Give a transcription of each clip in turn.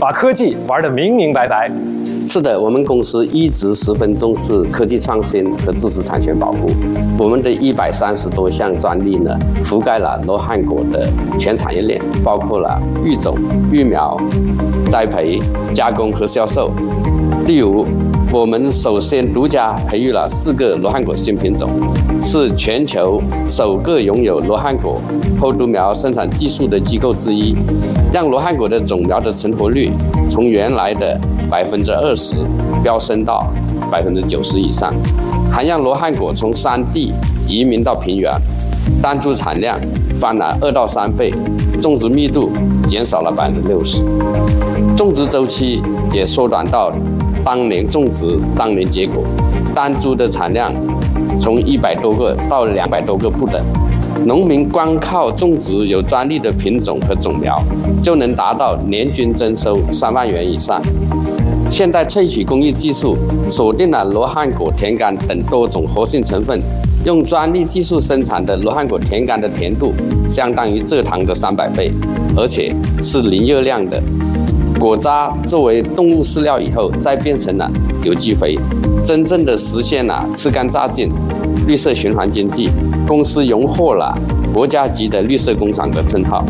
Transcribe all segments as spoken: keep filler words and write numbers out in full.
把科技玩得明明白白。 是的，我们公司一直十分重视科技创新和知识产权保护。我们的一百三十多项专利呢，覆盖了罗汉果的全产业链，包括了育种、育苗、栽培、加工和销售。例如，我们首先独家培育了四个罗汉果新品种，是全球首个拥有罗汉果后独苗生产技术的机构之一，让罗汉果的种苗的成活率从原来的百分之二十飙升到百分之九十以上，还让罗汉果从山地移民到平原，单株产量翻了二到三倍，种植密度减少了百分之六十，种植周期也缩短到当年种植当年结果，单株的产量从一百多个到两百多个不等。农民光靠种植有专利的品种和种苗，就能达到年均增收三万元以上。现代萃取工艺技术锁定了罗汉果甜苷等多种活性成分，用专利技术生产的罗汉果甜苷的甜度相当于蔗糖的三百倍，而且是零热量的。果渣作为动物饲料以后，再变成了有机肥，真正的实现了吃干榨净、绿色循环经济。公司荣获了国家级的绿色工厂的称号。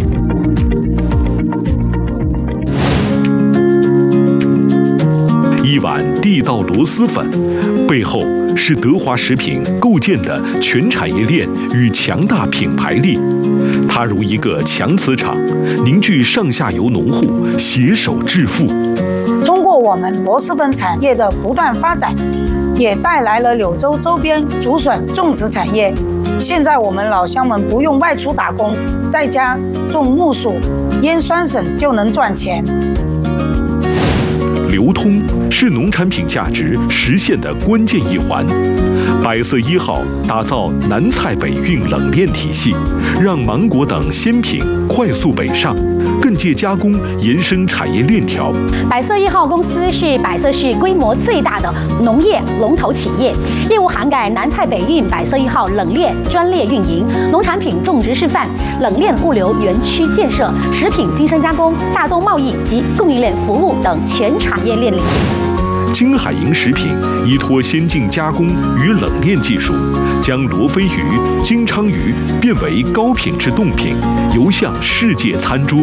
一碗地道螺蛳粉，背后是德华食品构建的全产业链与强大品牌力。它如一个强磁场，凝聚上下游农户携手致富。 通过我们螺蛳粉产业的不断发展，也带来了柳州周边竹笋种植产业。现在我们老乡们不用外出打工，在家种木薯、腌酸笋就能赚钱。 流通是农产品价值实现的关键一环。百色一号打造南菜北运冷链体系，让芒果等鲜品快速北上，更借加工延伸产业链条。 百色一号公司是百色市规模最大的农业龙头企业，业务涵盖南菜北运百色一号冷链专列运营、农产品种植示范、冷链物流园区建设、食品精深加工、大宗贸易及供应链服务等全产业链领域。 金海营食品依托先进加工与冷链技术，将罗非鱼、金鲳鱼变为高品质冻品，游向世界餐桌。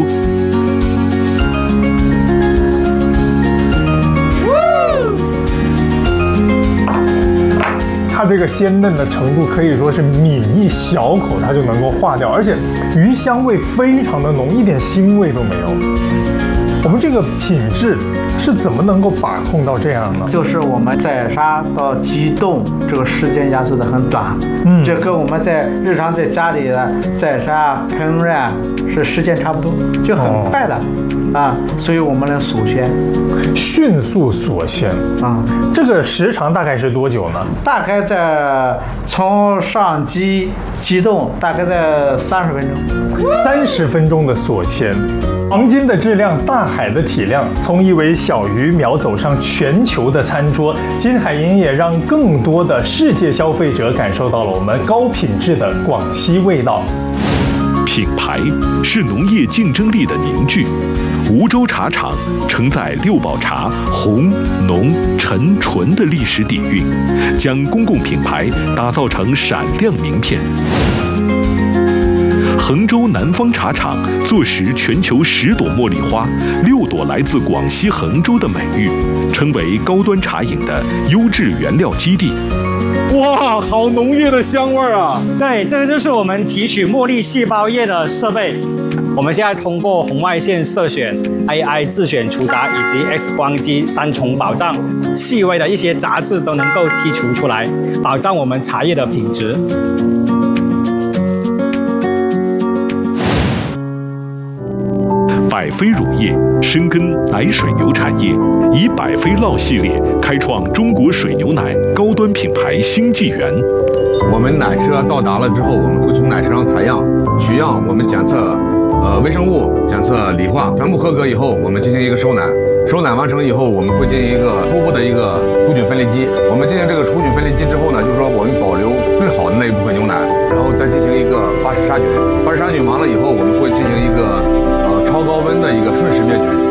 它这个鲜嫩的程度可以说是抿一小口它就能够化掉，而且鱼香味非常的浓，一点腥味都没有。我们这个品质是怎么能够把控到这样呢？ 就是我们宰杀到急冻这个时间压缩的很短，嗯，这跟我们在日常在家里的宰杀烹饪是时间差不多，就很快的。哦啊，所以我们能锁鲜， 迅速锁鲜啊。这个时长大概是多久呢？ 大概在从上机机冻，大概在三十分钟。 三十分钟的锁鲜，黄金的质量，大海的体量，从一尾小鱼苗走上全球的餐桌，金海营也让更多的世界消费者感受到了我们高品质的广西味道。 品牌是农业竞争力的凝聚。梧州茶厂承载六宝茶红、浓、沉、纯的历史底蕴，将公共品牌打造成闪亮名片。衡州南方茶厂坐实全球十朵茉莉花，六朵来自广西衡州的美誉，成为高端茶饮的优质原料基地。 哇，好浓郁的香味啊！对，这个就是我们提取茉莉细胞液的设备。我们现在通过红外线色选、A I 自选除杂以及 X 光机三重保障，细微的一些杂质都能够剔除出来，保障我们茶叶的品质。 百飞乳业深耕奶水牛产业，以百飞酪系列开创中国水牛奶高端品牌新纪元。 我们奶车到达了之后，我们会从奶车上采样、取样，我们检测呃微生物，检测理化，全部合格以后，我们进行一个收奶。收奶完成以后，我们会进行一个初步的一个除菌分离机。我们进行这个除菌分离机之后呢，就是说我们保留最好的那一部分牛奶，然后再进行一个巴氏杀菌。巴氏杀菌完了以后，我们会进行一个呃超高温的一个瞬时灭菌。